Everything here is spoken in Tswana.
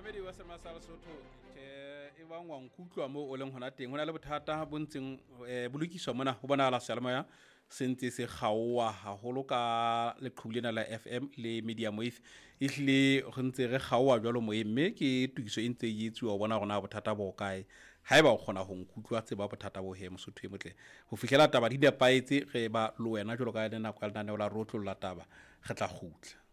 Momedi wa sema sa Lesotho e bangwa nkutlwa mo o leng hona teng hona le bothata bontseng bolukiswa mona ho bona la Selmoya sentse se kgaowa haholo ka leqhubulena la FM le Medium Wave ihle go ntse re kgaowa jwalo moyeng mme ke tukiso e ntse e etsuwa ho bona rona bothata bo kae haeba o kgona ho nkutlwa tseba bothata bo he Mosotho e motle ho fihlela taba di nepaetse re ba lo wena jwalo ka le nako ya lenaneo la rotlo la taba re tla kgutla.